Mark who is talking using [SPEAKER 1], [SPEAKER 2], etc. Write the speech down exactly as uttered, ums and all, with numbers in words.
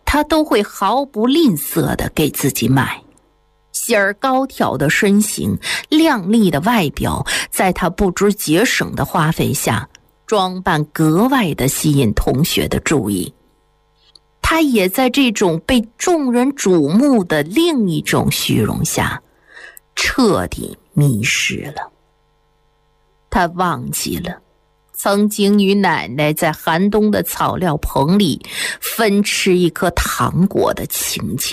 [SPEAKER 1] 他都会毫不吝啬地给自己买。希儿高挑的身形，靓丽的外表，在他不知节省的花费下，装扮格外的吸引同学的注意。他也在这种被众人瞩目的另一种虚荣下，彻底迷失了。他忘记了曾经与奶奶在寒冬的草料棚里分吃一颗糖果的情景。